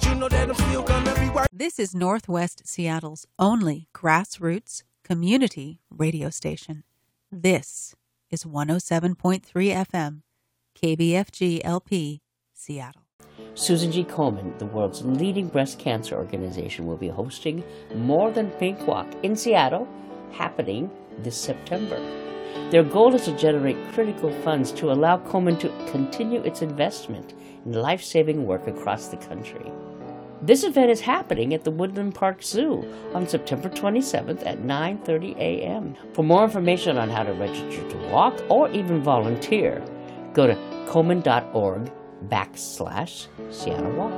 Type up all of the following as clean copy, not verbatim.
but you know that I'm still gonna be working. This is Northwest Seattle's only grassroots community radio station. This is 107.3 FM, KBFG LP, Seattle. Susan G. Komen, the world's leading breast cancer organization, will be hosting More Than Pink Walk in Seattle, happening this September. Their goal is to generate critical funds to allow Komen to continue its investment in life-saving work across the country. This event is happening at the Woodland Park Zoo on September 27th at 9:30 a.m. For more information on how to register to walk or even volunteer, go to komen.org/Seattle Walk.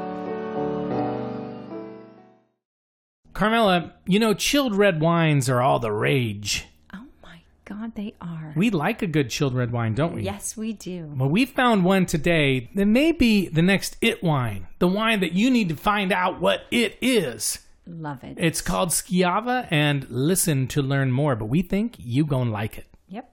Carmela, you know, chilled red wines are all the rage. Oh my God, they are. We like a good chilled red wine, don't we? Yes, we do. Well, we found one today that may be the next it wine, the wine that you need to find out what it is. Love it. It's called Schiava, and listen to learn more, but we think you gonna like it. Yep.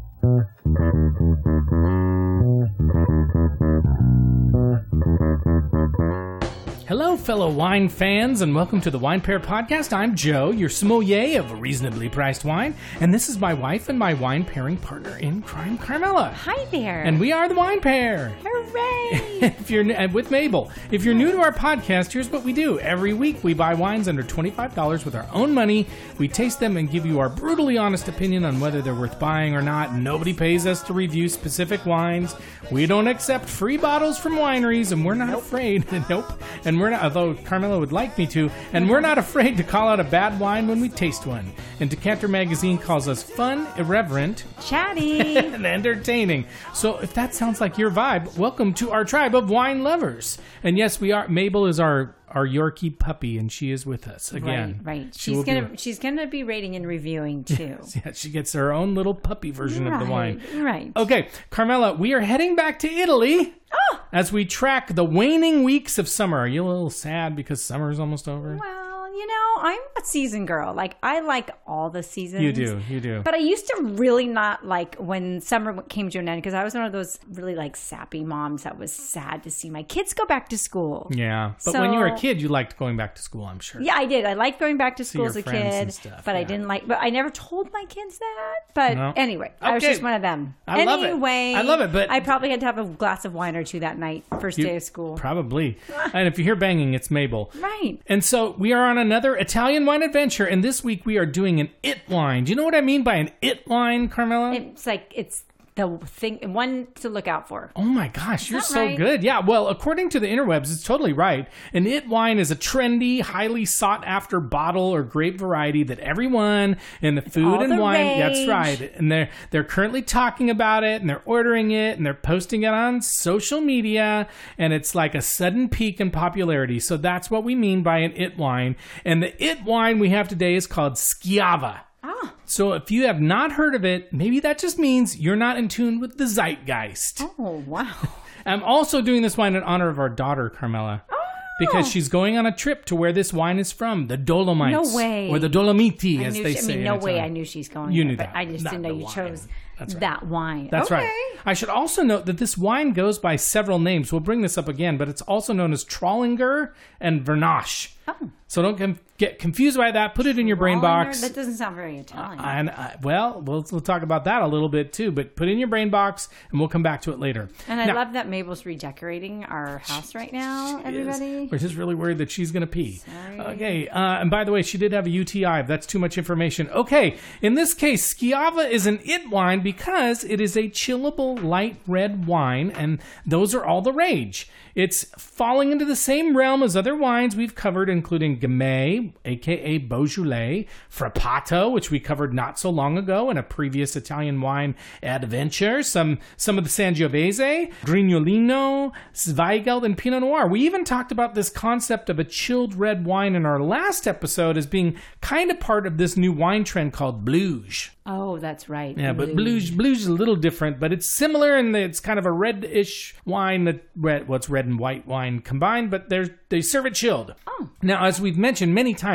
Hello, fellow wine fans, and welcome to the Wine Pair Podcast. I'm Joe, your sommelier of reasonably priced wine, and this is my wife and my wine pairing partner in crime, Carmela. Hi there. And we are the Wine Pair. Hooray! And with Mabel. If you're new to our podcast, here's what we do. Every week, we buy wines under $25 with our own money. We taste them and give you our brutally honest opinion on whether they're worth buying or not. Nobody pays us to review specific wines. We don't accept free bottles from wineries, and we're not afraid. And we're not, although Carmela would like me to, and we're not afraid to call out a bad wine when we taste one. And Decanter Magazine calls us fun, irreverent, chatty, and entertaining. So if that sounds like your vibe, welcome to our tribe of wine lovers. And yes, we are. Mabel is our Yorkie puppy, and she is with us again. Right. She's gonna be rating and reviewing too. Yeah, she gets her own little puppy version of the wine. Right. Okay, Carmela, we are heading back to Italy as we track the waning weeks of summer. Are you a little sad because summer is almost over? Well, you know, I'm a season girl. Like, I like all the seasons. You do. But I used to really not like when summer came to an end, because I was one of those really like sappy moms that was sad to see my kids go back to school. Yeah, but when you were a kid, you liked going back to school, I'm sure. Yeah, I did. I liked going back to school as a kid, stuff, but I didn't like. But I never told my kids that. But anyway, I was just one of them. I love it. But I probably had to have a glass of wine or two that night, first day of school. Probably. And if you hear banging, it's Mabel. Right. And so we are on another Italian wine adventure, and this week we are doing an it wine. Do you know what I mean by an it wine, Carmela? It's like it's the thing, one to look out for. Oh my gosh, you're so right? good. Yeah, well, according to the interwebs, it's totally right. An it wine is a trendy, highly sought after bottle or grape variety that everyone in the food and wine, that's right. And they're currently talking about it, and they're ordering it, and they're posting it on social media, and it's like a sudden peak in popularity. So that's what we mean by an it wine. And the it wine we have today is called Schiava. So if you have not heard of it, maybe that just means you're not in tune with the zeitgeist. Oh, wow. I'm also doing this wine in honor of our daughter, Carmela. Because she's going on a trip to where this wine is from, the Dolomites. No way. Or the Dolomiti, as they say. No way I knew she's going You there, knew but that. I just didn't know you chose that wine. That's right. I should also note that this wine goes by several names. We'll bring this up again, but it's also known as Trollinger and Vernache. Oh. So don't get confused by that. Put it in your brain box. That doesn't sound very Italian. We'll talk about that a little bit too, but put it in your brain box, and we'll come back to it later. And I love that Mabel's redecorating our house right now, everybody. We're just really worried that she's going to pee. Sorry. Okay, and by the way, she did have a UTI. That's too much information. Okay, in this case, Schiava is an it wine because it is a chillable light red wine, and those are all the rage. It's falling into the same realm as other wines we've covered, including Gamay, a.k.a. Beaujolais, Frappato, which we covered not so long ago in a previous Italian wine adventure, some of the Sangiovese, Grignolino, Zweigelt, and Pinot Noir. We even talked about this concept of a chilled red wine in our last episode as being kind of part of this new wine trend called Bluge. Oh, that's right. Yeah, but Bluge is a little different, but it's similar in that it's kind of a reddish wine, what's red and white wine combined, but they serve it chilled. Oh. Now, as we've mentioned many times,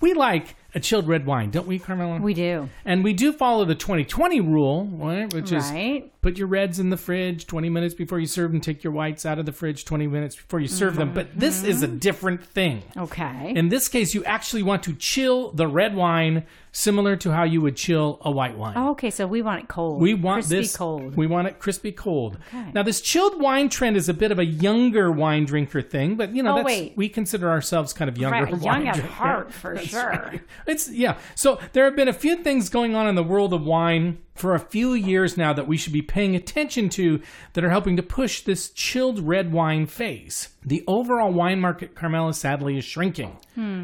we like a chilled red wine, don't we, Carmela? We do. And we do follow the 2020 rule, right? Which is put your reds in the fridge 20 minutes before you serve them, take your whites out of the fridge 20 minutes before you serve them. But this is a different thing. Okay. In this case, you actually want to chill the red wine similar to how you would chill a white wine. Oh, okay, so we want it cold. We want crispy this cold. We want it crispy cold. Okay. Now, this chilled wine trend is a bit of a younger wine drinker thing, but wait. we consider ourselves kind of younger Right, wine young at drinker. heart for sure. Right. So there have been a few things going on in the world of wine for a few years now that we should be paying attention to that are helping to push this chilled red wine phase. The overall wine market, Carmela, sadly is shrinking.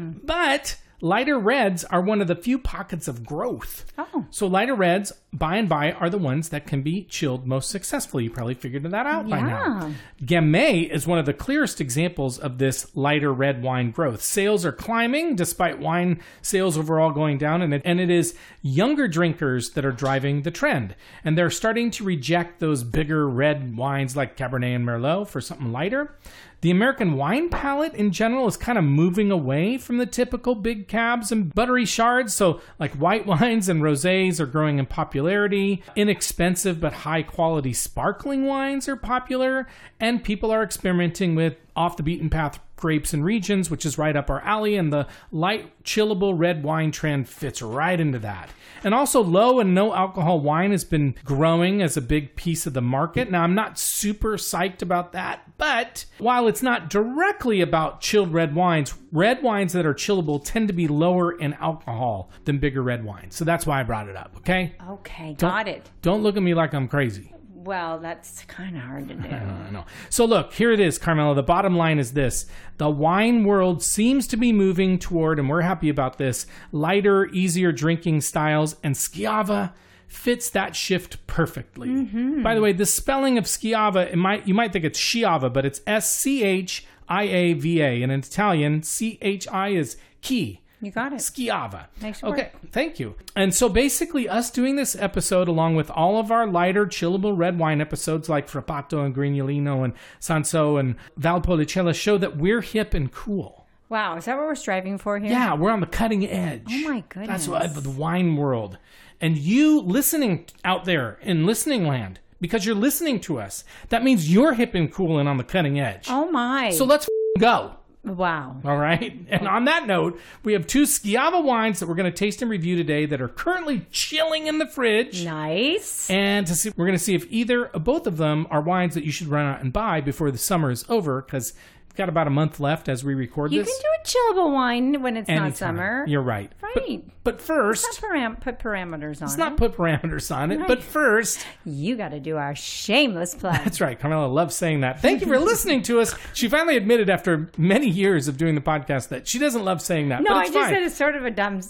But lighter reds are one of the few pockets of growth. Oh. So lighter reds, by and by, are the ones that can be chilled most successfully. You probably figured that out by now. Gamay is one of the clearest examples of this lighter red wine growth. Sales are climbing despite wine sales overall going down, and it is younger drinkers that are driving the trend. And they're starting to reject those bigger red wines like Cabernet and Merlot for something lighter. The American wine palate in general is kind of moving away from the typical big cabs and buttery shards. So like white wines and rosés are growing in popularity. Inexpensive but high quality sparkling wines are popular. And people are experimenting with off the beaten path grapes and regions, which is right up our alley. And the light, chillable red wine trend fits right into that. And also low and no alcohol wine has been growing as a big piece of the market. Now, I'm not super psyched about that, but while it's not directly about chilled red wines that are chillable tend to be lower in alcohol than bigger red wines. So that's why I brought it up, okay? Okay, got it. Don't look at me like I'm crazy. Well, that's kind of hard to do. I know. So look, here it is, Carmela. The bottom line is this. The wine world seems to be moving toward, and we're happy about this, lighter, easier drinking styles, and Schiava fits that shift perfectly. By the way, the spelling of Schiava, you might think it's Schiava, but it's Schiava. And in Italian, CHI is chi. You got it. Schiava. Nice Okay, work. thank you. And so basically us doing this episode along with all of our lighter, chillable red wine episodes like Frappato and Grignolino and Sanso and Valpolicella show that we're hip and cool. Wow, is that what we're striving for here? Yeah, we're on the cutting edge. Oh my goodness. That's what the wine world. And you listening out there in listening land, because you're listening to us, that means you're hip and cool and on the cutting edge. Oh my. So let's go. Wow. All right. And on that note, we have 2 Schiava wines that we're going to taste and review today that are currently chilling in the fridge. Nice. And we're going to see if either or both of them are wines that you should run out and buy before the summer is over, because we've got about a month left as we record You this. can do a chillable wine when it's Anytime. not summer. You're right. Right. But first, Let's not put parameters on let's it. not put parameters on it. Right. But first, You got to do our shameless plug. that's right. Carmela loves saying that. Thank you for listening to us. She finally admitted after many years of doing the podcast that she doesn't love saying that. No, but I it's just fine. said it's sort of a dumb,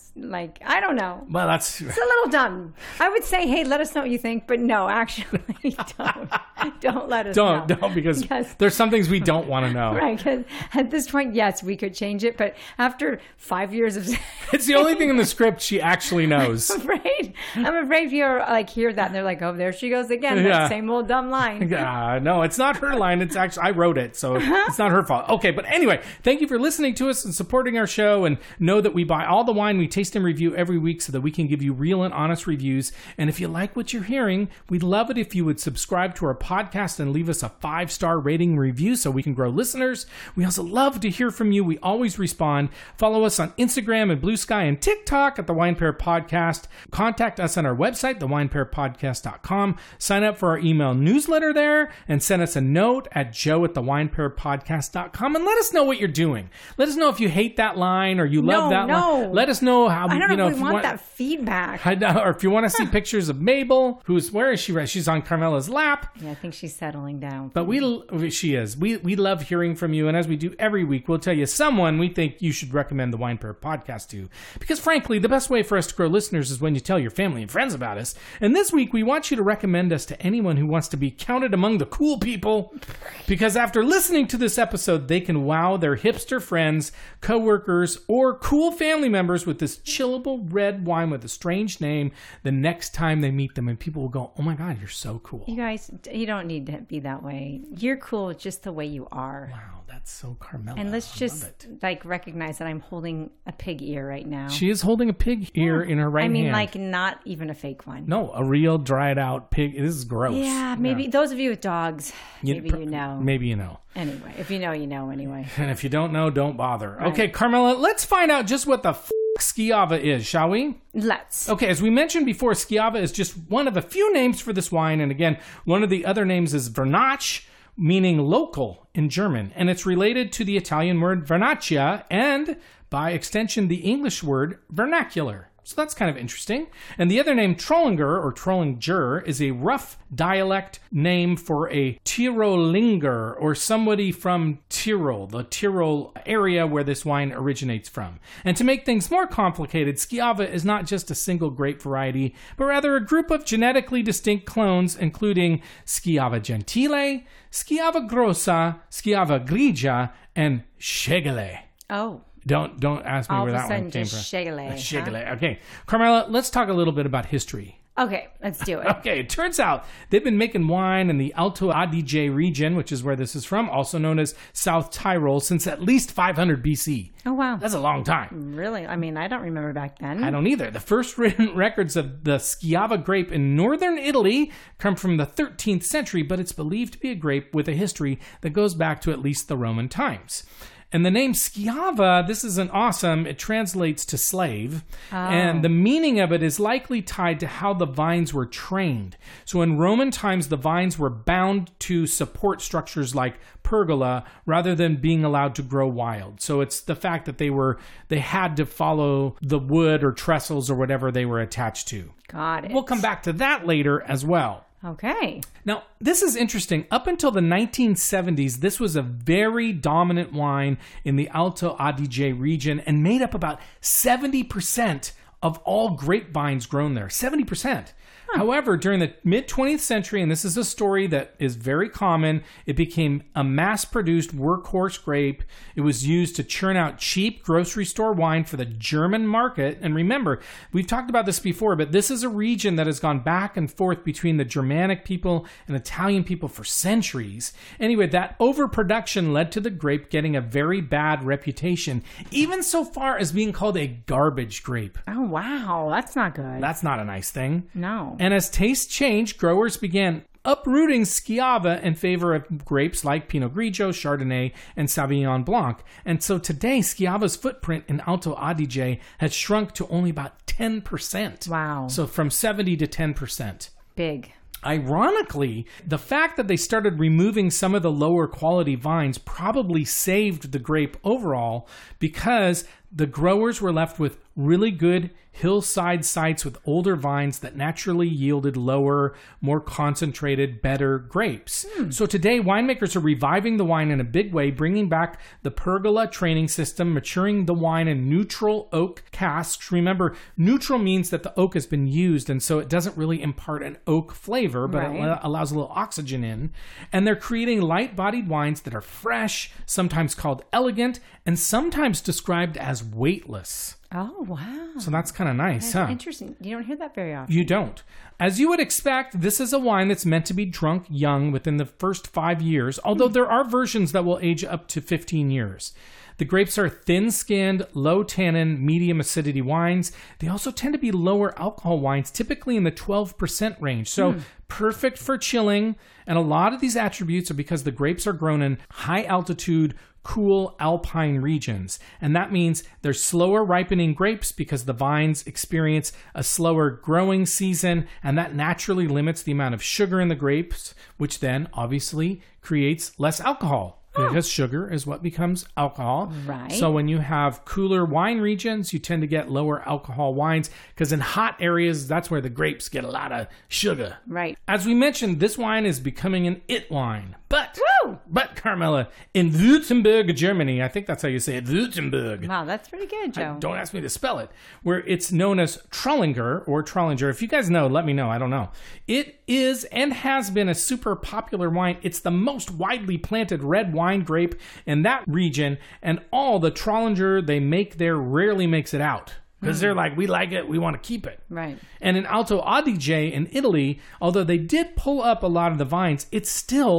I don't know. Well, that's... It's a little dumb. I would say, hey, let us know what you think, but no, actually, don't let us know. Don't, because Yes. there's some things we don't want to know. Right, because at this point, yes, we could change it, but after 5 years of... It's the only thing in the script she actually knows. I'm afraid you're hear that and they're like, oh, there she goes again, Yeah. that same old dumb line. No, it's not her line. It's actually, I wrote it, so it's not her fault. Okay, but anyway, thank you for listening to us and supporting our show, and know that we buy all the wine we taste and review every week so that we can give you real and honest reviews. And if you like what you're hearing, we'd love it if you would subscribe to our podcast and leave us a 5-star rating and review so we can grow listeners. We also love to hear from you. We always respond. Follow us on Instagram and Blue Sky and TikTok at The Wine Pair Podcast. Contact us on our website, thewinepairpodcast.com. Sign up for our email newsletter there and send us a note at joe@thewinepairpodcast.com and let us know what you're doing. Let us know if you hate that line or you love that line. Let us know how, I don't know if we you want that feedback. I know, or if you want to see pictures of Mabel, where is she? She's on Carmela's lap. Yeah, I think she's settling down. But she is. We love hearing from you. And as we do every week, we'll tell you someone we think you should recommend the Wine Pair Podcast to. Because frankly, the best way for us to grow listeners is when you tell your family and friends about us. And this week, we want you to recommend us to anyone who wants to be counted among the cool people. Because after listening to this episode, they can wow their hipster friends, coworkers, or cool family members with this chillable red wine with a strange name the next time they meet them. And people will go, oh my God, you're so cool. You guys, you don't need to be that way. You're cool just the way you are. Wow, That's so Carmela. And let's I just love it. like recognize that I'm holding a pig ear right now. She is holding a pig ear in her right hand. I mean, like not even a fake one. No, a real dried out pig. This is gross. Yeah, maybe those of you with dogs, maybe you know. Maybe you know. Anyway, if you know, you know anyway. And if you don't know, don't bother. Right. Okay, Carmela, let's find out just what the Schiava is, shall we? Let's. Okay, as we mentioned before, Schiava is just one of a few names for this wine. And again, one of the other names is Vernach, meaning local in German. And it's related to the Italian word vernaccia and, by extension, the English word vernacular. So that's kind of interesting. And the other name, Trollinger or Trollinger, is a rough dialect name for a Tirolinger or somebody from Tyrol, the Tyrol area where this wine originates from. And to make things more complicated, Schiava is not just a single grape variety, but rather a group of genetically distinct clones, including Schiava Gentile, Schiava Grossa, Schiava Grigia, and Schegele. Oh. Don't ask me All where of a that sudden one came just from. Schegele, Schegele. Okay. Carmela, let's talk a little bit about history. Okay, let's do it. Okay, it turns out they've been making wine in the Alto Adige region, which is where this is from, also known as South Tyrol, since at least 500 BC. Oh, wow. That's a long time. Really? I mean, I don't remember back then. I don't either. The first written records of the Schiava grape in northern Italy come from the 13th century, but it's believed to be a grape with a history that goes back to at least the Roman times. And the name Schiava, this is an awesome, it translates to slave. Oh. And the meaning of it is likely tied to how the vines were trained. So in Roman times, the vines were bound to support structures like pergola rather than being allowed to grow wild. So it's the fact that they had to follow the wood or trestles or whatever they were attached to. Got it. We'll come back to that later as well. Okay. Now, this is interesting. Up until the 1970s, this was a very dominant wine in the Alto Adige region and made up about 70% of all grapevines grown there. 70%. However, during the mid-20th century, and this is a story that is very common, it became a mass-produced workhorse grape. It was used to churn out cheap grocery store wine for the German market. And remember, we've talked about this before, but this is a region that has gone back and forth between the Germanic people and Italian people for centuries. Anyway, that overproduction led to the grape getting a very bad reputation, even so far as being called a garbage grape. Oh, wow. That's not good. That's not a nice thing. No. And as tastes changed, growers began uprooting Schiava in favor of grapes like Pinot Grigio, Chardonnay, and Sauvignon Blanc. And so today, Schiava's footprint in Alto Adige has shrunk to only about 10%. Wow. So from 70 to 10%. Big. Ironically, the fact that they started removing some of the lower quality vines probably saved the grape overall because the growers were left with really good hillside sites with older vines that naturally yielded lower, more concentrated, better grapes. So today, winemakers are reviving the wine in a big way, bringing back the pergola training system, maturing the wine in neutral oak casks. Remember, neutral means that the oak has been used, and so it doesn't really impart an oak flavor, but Right. it allows a little oxygen in. And they're creating light-bodied wines that are fresh, sometimes called elegant, and sometimes described as weightless. Oh, wow. So that's kind of nice, That's huh? interesting. You don't hear that very often. You don't. As you would expect, this is a wine that's meant to be drunk young within the first 5 years, although there are versions that will age up to 15 years. The grapes are thin-skinned, low-tannin, medium acidity wines. They also tend to be lower alcohol wines, typically in the 12% range. So perfect for chilling. And a lot of these attributes are because the grapes are grown in high-altitude, cool alpine regions. And that means they're slower ripening grapes because the vines experience a slower growing season, and that naturally limits the amount of sugar in the grapes, which then obviously creates less alcohol. Because sugar is what becomes alcohol. Right. So when you have cooler wine regions, you tend to get lower alcohol wines because in hot areas, that's where the grapes get a lot of sugar. Right. As we mentioned, this wine is becoming an it wine. Woo! But Carmela, in Württemberg, Germany, I think that's how you say it, Württemberg. Wow, that's pretty good, Joe. Don't ask me to spell it. Where it's known as Trollinger or Trollinger. If you guys know, let me know. I don't know. It is and has been a super popular wine. It's the most widely planted red wine grape in that region, and all the Trollinger they make there rarely makes it out. Because they're like, we like it, we want to keep it. Right. And in Alto Adige in Italy, although they did pull up a lot of the vines, it's still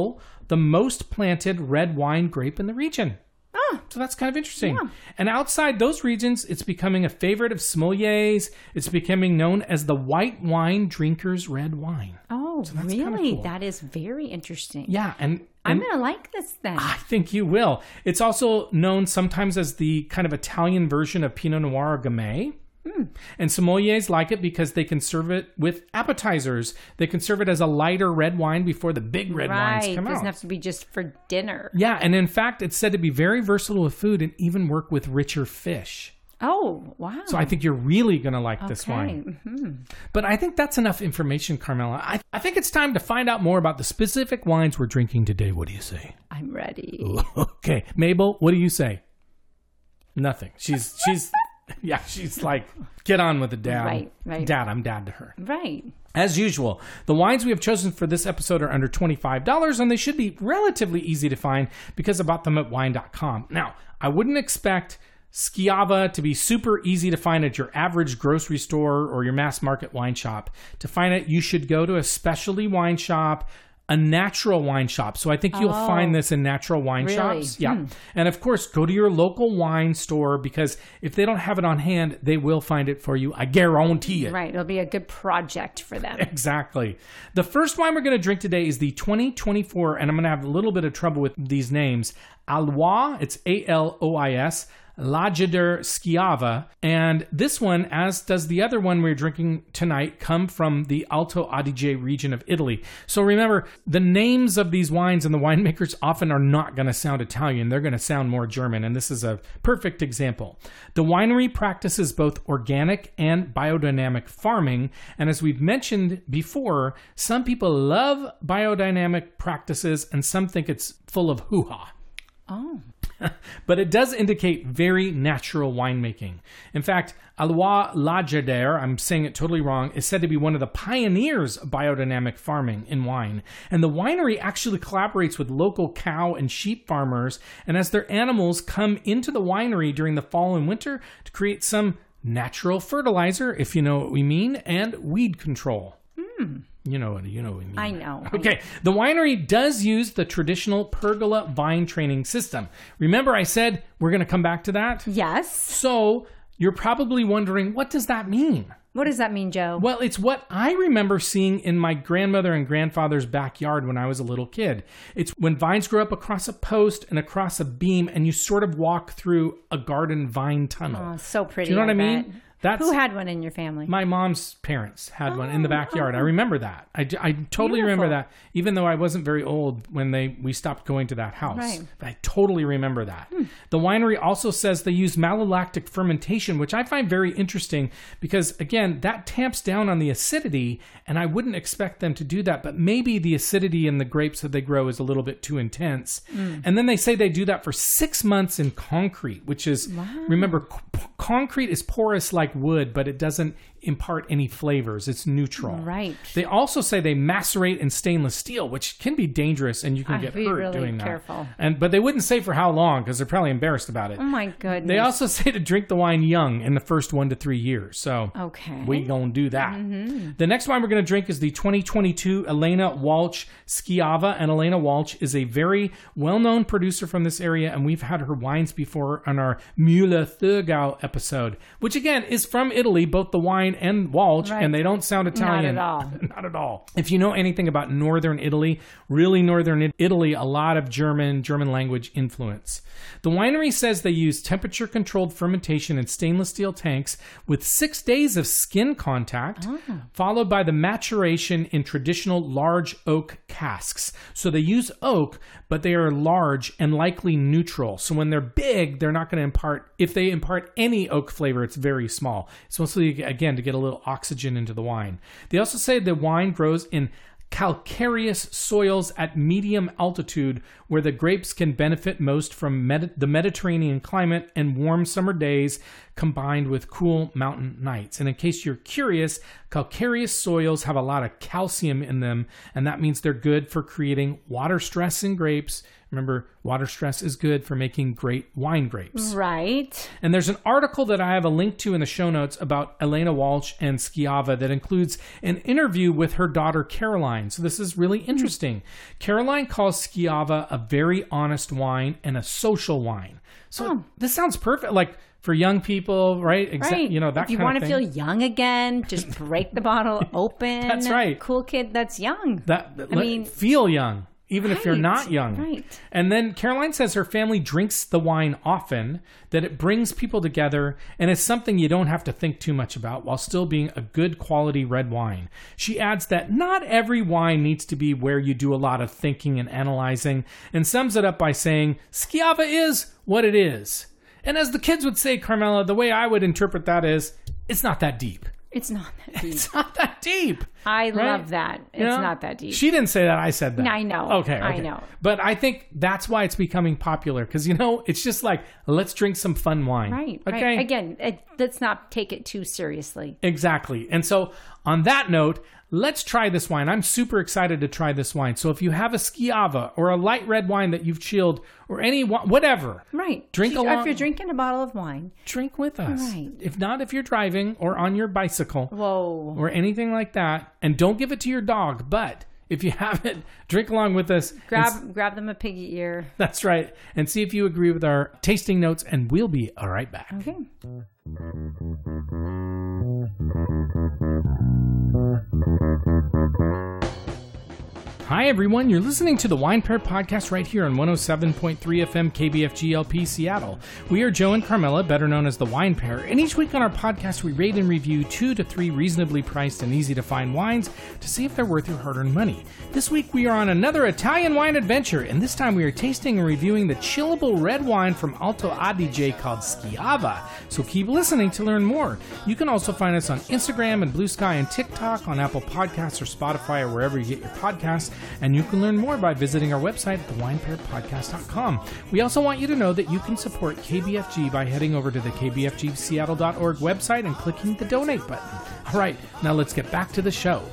the most planted red wine grape in the region. Oh, So that's kind of interesting. Yeah. And outside those regions, it's becoming a favorite of sommeliers. It's becoming known as the white wine drinker's red wine. oh, that's kinda really? cool. That is very interesting. Yeah, and I'm going to like this then. I think you will. It's also known sometimes as the kind of Italian version of Pinot Noir or Gamay. And sommeliers like it because they can serve it with appetizers. They can serve it as a lighter red wine before the big red wines Right. come Doesn't out. have to be just for dinner. Yeah, and in fact, it's said to be very versatile with food and even work with richer fish. Oh, wow. So I think you're really going to like this Okay. wine. But I think that's enough information, Carmela. I think it's time to find out more about the specific wines we're drinking today. What do you say? I'm ready. Okay, Mabel, what do you say? Nothing. She's yeah, she's like, get on with it, Dad. Right. Dad, I'm dad to her. Right. As usual, the wines we have chosen for this episode are under $25, and they should be relatively easy to find because I bought them at wine.com. Now, I wouldn't expect Schiava to be super easy to find at your average grocery store or your mass market wine shop. To find it, you should go to a specialty wine shop, a natural wine shop. So I think you'll find this in natural wine Really? shops. Yeah. And of course, go to your local wine store because if they don't have it on hand, they will find it for you. I guarantee it. Right. It'll be a good project for them. Exactly. The first wine we're going to drink today is the 2024, and I'm going to have a little bit of trouble with these names. Alois, it's A-L-O-I-S, Lageder Schiava. And this one, as does the other one we're drinking tonight, come from the Alto Adige region of Italy. So remember, the names of these wines and the winemakers often are not going to sound Italian. They're going to sound more German, and this is a perfect example. The winery practices both organic and biodynamic farming, and as we've mentioned before, some people love biodynamic practices and some think it's full of hoo-ha. Oh. But it does indicate very natural winemaking. In fact, Alois Lageder, I'm saying it totally wrong, is said to be one of the pioneers of biodynamic farming in wine. And the winery actually collaborates with local cow and sheep farmers, and as their animals come into the winery during the fall and winter to create some natural fertilizer, if you know what we mean, and weed control. You know what we mean. I know. Okay, the winery does use the traditional pergola vine training system. Remember I said we're going to come back to that? Yes. So you're probably wondering, what does that mean? What does that mean, Joe? Well, it's what I remember seeing in my grandmother and grandfather's backyard when I was a little kid. It's when vines grow up across a post and across a beam, and you sort of walk through a garden vine tunnel. Oh, so pretty. Do you know what I bet. mean? That's Who had one in your family? my mom's parents had one in the backyard. I remember that. I totally remember Beautiful. that, even though I wasn't very old when we stopped going to that house. Right. But I totally remember that. The winery also says they use malolactic fermentation, which I find very interesting because, again, that tamps down on the acidity, and I wouldn't expect them to do that. But maybe the acidity in the grapes that they grow is a little bit too intense. And then they say they do that for 6 months in concrete, which is, remember, concrete is porous like wood, but it doesn't impart any flavors. It's neutral. Right. They also say they macerate in stainless steel, which can be dangerous and you can get be hurt really doing careful. that. But they wouldn't say for how long because they're probably embarrassed about it. Oh my goodness. They also say to drink the wine young in the first 1 to 3 years. So Okay. we gonna do that. The next wine we're gonna drink is the 2022 Elena Walch Schiava, and Elena Walch is a very well-known producer from this area, and we've had her wines before on our Müller-Thurgau episode, which again is from Italy, both the wine and Walch, Right. and they don't sound Italian. Not at all. Not at all. If you know anything about northern Italy, really northern Italy, a lot of German language influence. The winery says they use temperature-controlled fermentation in stainless steel tanks with 6 days of skin contact, followed by the maturation in traditional large oak casks. So they use oak, but they are large and likely neutral. So when they're big, they're not going to impart, if they impart any oak flavor, it's very small. It's mostly, again, to get a little oxygen into the wine. They also say the wine grows in calcareous soils at medium altitude where the grapes can benefit most from the Mediterranean climate and warm summer days combined with cool mountain nights. And in case you're curious, calcareous soils have a lot of calcium in them, and that means they're good for creating water stress in grapes, Remember, water stress is good for making great wine grapes. Right. And there's an article that I have a link to in the show notes about Elena Walsh and Schiava that includes an interview with her daughter, Caroline. So this is really interesting. Caroline calls Schiava a very honest wine and a social wine. So this sounds perfect. Like, for young people, right? Right. You know, that if you kind want of to thing. feel young again, just break the bottle open. That's right. Cool kid that's young. Feel young, even if you're Right, not young. right. And then Caroline says her family drinks the wine often, that it brings people together, and it's something you don't have to think too much about while still being a good quality red wine. She adds that not every wine needs to be where you do a lot of thinking and analyzing, and sums it up by saying, Schiava is what it is. And as the kids would say, Carmela, the way I would interpret that is, it's not that deep. It's not that deep. It's not that deep. I right? love that. It's You know? not that deep. She didn't say that. I said that. I know. Okay. I know. But I think that's why it's becoming popular. Because, you know, it's just like, let's drink some fun wine. Right. Okay. Right. Again, let's not take it too seriously. Exactly. And so on that note, let's try this wine. I'm super excited to try this wine. So if you have a Schiava or a light red wine that you've chilled or any whatever, Right. Drink along. If you're drinking a bottle of wine. drink with us. Right. If not, if you're driving or on your bicycle Whoa. or anything like that, and don't give it to your dog. But if you have it, drink along with us. Grab them a piggy ear. That's right. And see if you agree with our tasting notes, and we'll be all right back. Okay. Hi, everyone. You're listening to the Wine Pair Podcast right here on 107.3 FM KBFG LP Seattle. We are Joe and Carmela, better known as the Wine Pair, and each week on our podcast, we rate and review 2 to 3 reasonably priced and easy to find wines to see if they're worth your hard-earned money. This week, we are on another Italian wine adventure, and this time we are tasting and reviewing the chillable red wine from Alto Adige called Schiava. So keep listening to learn more. You can also find us on Instagram and Blue Sky and TikTok, on Apple Podcasts or Spotify or wherever you get your podcasts. And you can learn more by visiting our website at thewinepairpodcast.com. We also want you to know that you can support KBFG by heading over to the kbfgseattle.org website and clicking the donate button. All right, now let's get back to the show.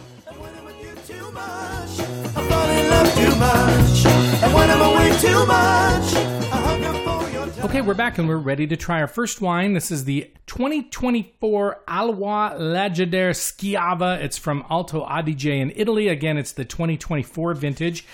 I fall in love too much. And when I'm away too much, I hunger for your touch. Okay, we're back and we're ready to try our first wine. This is the 2024 Alwa Lagider Schiava. It's from Alto Adige in Italy. Again, it's the 2024 vintage.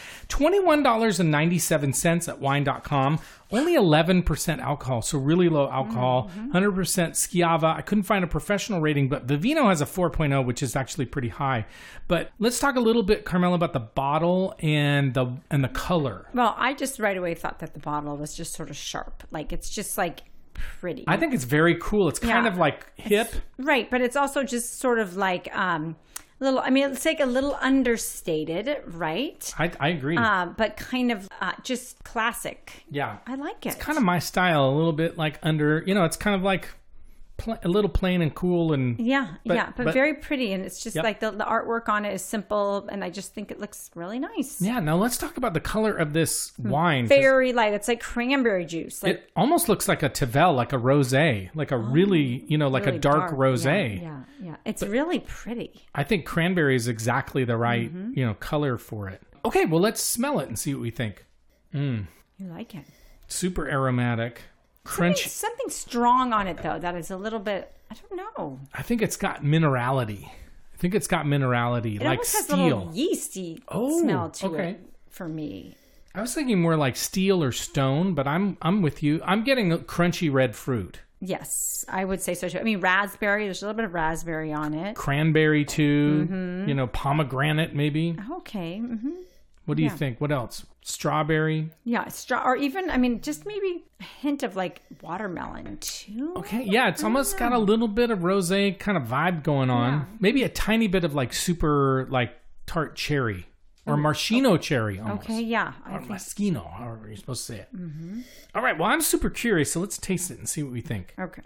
$21.97 at wine.com. Only 11% alcohol, so really low alcohol. 100% Schiava. I couldn't find a professional rating, but Vivino has a 4.0, which is actually pretty high. But let's talk a little bit, Carmela, about the bottle and the color. Well, I just right away thought that the bottle was just sort of sharp. Like, it's just like pretty. I think it's very cool. It's kind of like hip. Right, but it's also just sort of like little. I mean, it's like a little understated, right? I agree. But kind of just classic. Yeah. I like it. It's kind of my style, a little bit like it's kind of like a little plain and cool. And but very pretty. And it's just Yep. like the artwork on it is simple. And I just think it looks really nice. Yeah, now let's talk about the color of this wine. 'Cause Very light. It's like cranberry juice. Like it almost looks like a Tavel, like a rosé, like a really, like really a dark rosé. Yeah. It's really pretty. I think cranberry is exactly the right, color for it. Okay, well, let's smell it and see what we think. You like it. Super aromatic, crunchy. Something strong on it, though, that is a little bit, I don't know. I think it's got minerality. It like almost has a steel. little yeasty smell to okay. it for me. I was thinking more like steel or stone, but I'm with you. I'm getting a crunchy red fruit. Yes, I would say so too. I mean, raspberry, there's a little bit of raspberry on it. Cranberry too, pomegranate maybe. Okay. What do you think? What else? Strawberry? Yeah, or even, I mean, just maybe a hint of like watermelon too. Okay, yeah, it's almost got a little bit of rosé kind of vibe going on. Yeah. Maybe a tiny bit of like super like tart cherry or maraschino cherry almost. Okay, yeah. Or moschino, however you're supposed to say it. All right, well, I'm super curious, so let's taste it and see what we think. Okay.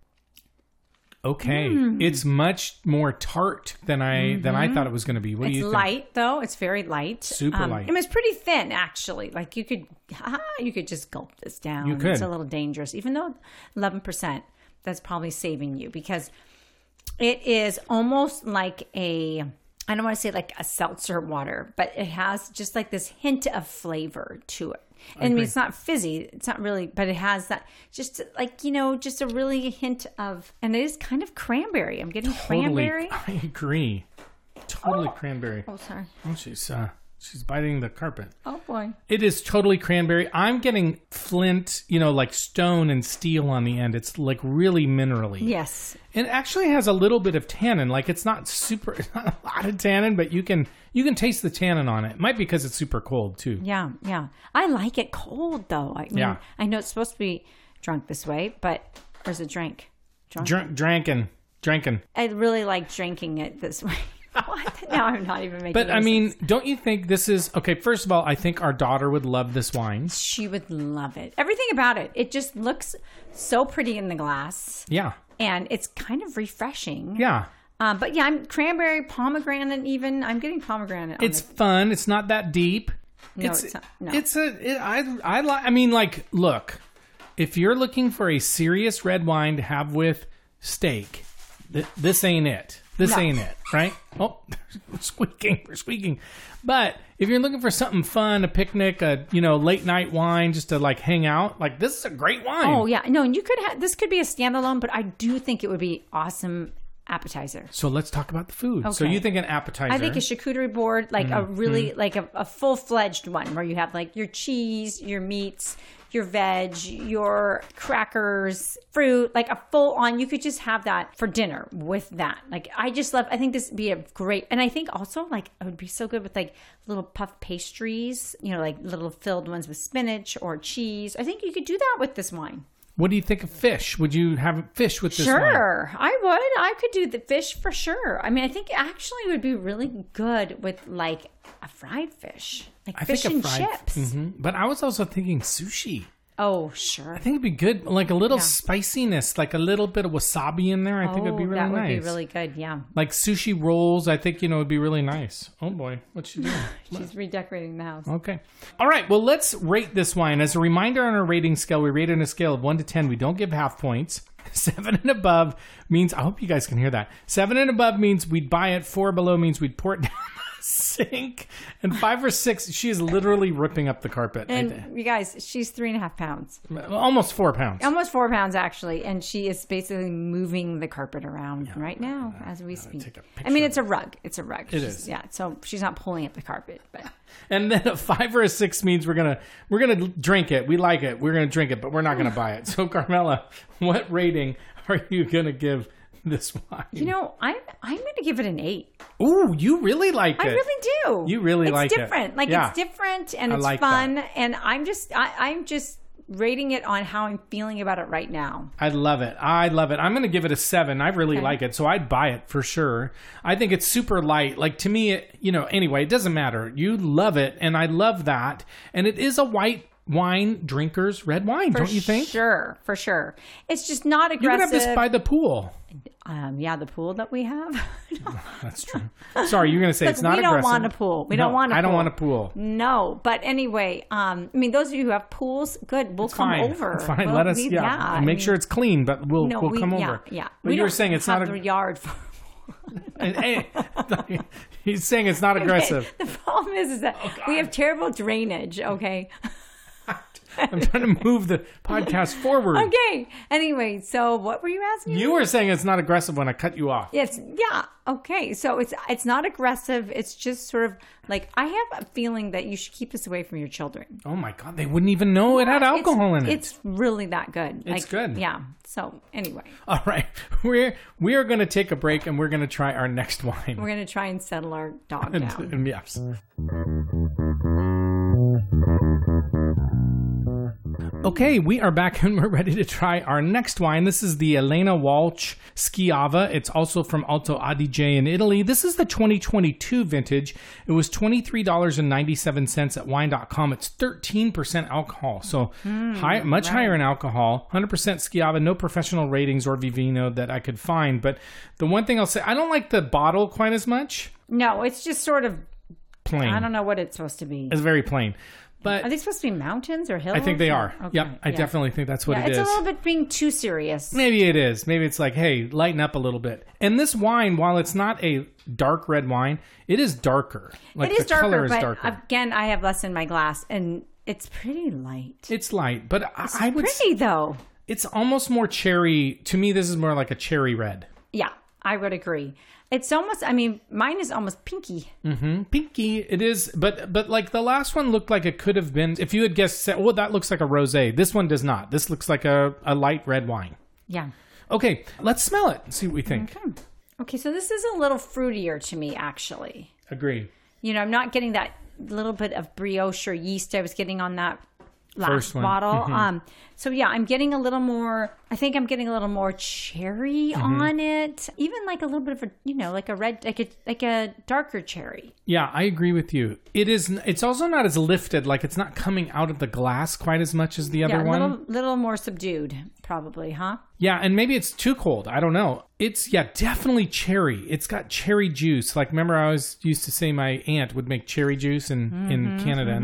Okay, it's much more tart than I thought it was going to be. What do you It's think? light though. It's very light. Super light. I mean, it's pretty thin actually. Like you could just gulp this down. You could. It's a little dangerous, even though 11%. That's probably saving you because it is almost like I don't want to say like a seltzer water, but it has just like this hint of flavor to it. And I mean, it's not fizzy. It's not really, but it has that just like, just a really hint of, and it is kind of cranberry. I'm getting cranberry. I agree. Totally cranberry. Oh, sorry. Oh, she's biting the carpet. Oh, boy. It is totally cranberry. I'm getting flint, like stone and steel on the end. It's like really minerally. Yes. It actually has a little bit of tannin. Like it's not a lot of tannin, but you can taste the tannin on it. It might be because it's super cold too. Yeah, yeah. I like it cold though. I mean, I know it's supposed to be drunk this way, but or is it drank? Drankin. I really like drinking it this way. What? Now I'm not even making. But I mean, don't you think this is okay? First of all, I think our daughter would love this wine. She would love it. Everything about it. It just looks so pretty in the glass. Yeah. And it's kind of refreshing. Yeah. But yeah, I'm cranberry, pomegranate. Even I'm getting pomegranate. It's fun. It's not that deep. No, it's not. No. I mean, like, look, if you're looking for a serious red wine to have with steak, this ain't it. This ain't it, right? Oh, we're squeaking. But if you're looking for something fun, a picnic, a late night wine, just to like hang out, like this is a great wine. Oh yeah, no, and this could be a standalone, but I do think it would be awesome appetizer. So let's talk about the food. Okay. So you think an appetizer? I think a charcuterie board, like a really like a full-fledged one where you have like your cheese, your meats, your veg, your crackers, fruit, like a full on. You could just have that for dinner with that. Like I think this would be a great, and I think also like it would be so good with like little puff pastries, like little filled ones with spinach or cheese. I think you could do that with this wine. What do you think of fish? Would you have fish with this wine? Sure, I would. I could do the fish for sure. I mean, I think actually it would be really good with like a fried fish, like fish and chips. Mm-hmm. But I was also thinking sushi. Oh, sure. I think it'd be good, like a little spiciness, like a little bit of wasabi in there. I think it'd be really nice. That would be really good, yeah. Like sushi rolls, I think, would be really nice. Oh boy, what's she doing? She's redecorating the house. Okay. All right, well, let's rate this wine. As a reminder on our rating scale, we rate it on a scale of 1 to 10. We don't give half points. 7 and above means, I hope you guys can hear that. 7 and above means we'd buy it. 4 below means we'd pour it down the sink. And 5 or 6, she is literally ripping up the carpet. And you guys, she's 3.5 pounds. Almost 4 pounds. Almost 4 pounds, actually. And she is basically moving the carpet around right now as we speak. I mean, it's a rug. It's a rug. It is. Yeah, so she's not pulling up the carpet. But and then a 5 or a 6 means we're gonna drink it. We like it. We're gonna drink it, but we're not gonna buy it. So Carmela, what rating are you gonna give this wine? I'm going to give it an 8. Ooh, you really like it. I really do. You really like it. It's different. Like it's different and it's fun. That. And I'm just rating it on how I'm feeling about it right now. I love it. I'm going to give it a 7. I really like it. So I'd buy it for sure. I think it's super light. Like to me, anyway, it doesn't matter. You love it. And I love that. And it is a white wine drinker's red wine, don't you think? For sure. It's just not aggressive. You could have this by the pool. The pool that we have. No. That's true. Sorry, you're going to say it's not aggressive. We don't want a pool. I don't want a pool. No, but anyway, those of you who have pools, good. We'll come over. It's fine. Let us. Make sure it's clean, but we'll come over. Yeah. But you were saying it's not a yard. He's saying it's not aggressive. Okay. The problem is that we have terrible drainage. Okay. I'm trying to move the podcast forward. Okay. Anyway, so what were you asking? You were saying it's not aggressive when I cut you off. Okay. So it's not aggressive. It's just sort of like I have a feeling that you should keep this away from your children. Oh my God, they wouldn't even know it had alcohol in it. It's really that good. It's good. Yeah. So anyway. All right, we are going to take a break and we're going to try our next wine. We're going to try and settle our dog down. Yes. Okay, we are back and we're ready to try our next wine. This is the Elena Walch Schiava. It's also from Alto Adige in Italy. This is the 2022 vintage. It was $23.97 at wine.com. It's 13% alcohol, so much higher in alcohol. 100% Schiava, no professional ratings or Vivino that I could find. But the one thing I'll say, I don't like the bottle quite as much. No, it's just sort of plain. I don't know what it's supposed to be. It's very plain. But are they supposed to be mountains or hills? I think they are. Okay. Yep. I definitely think that's what it is. It's a little bit being too serious. Maybe it is. Maybe it's like, hey, lighten up a little bit. And this wine, while it's not a dark red wine, it is darker. Like it is the color darker, is darker. Again, I have less in my glass. And It's pretty light. It's light, but It's I would. pretty though. It's almost more cherry. To me, this is more like a cherry red. Yeah, I would agree. It's almost. I mean, mine is almost pinky. Pinky, it is, but like the last one looked like it could have been. If you had guessed, well, that looks like a rosé. This one does not. This looks like a light red wine. Yeah. Okay, let's smell it and see what we think. Okay, so this is a little fruitier to me, actually. Agree. You know, I'm not getting that little bit of brioche or yeast I was getting on that last First one. bottle. So yeah, I'm getting a little more. I think I'm getting a little more cherry on it. Even like a little bit of a, you know, like a red, like a darker cherry. Yeah, I agree with you. It is. It's also not as lifted. Like it's not coming out of the glass quite as much as the other Yeah, one. little more subdued, probably, huh? Yeah, and maybe it's too cold. I don't know. It's definitely cherry. It's got cherry juice. Like remember, I always used to say my aunt would make cherry juice in Canada,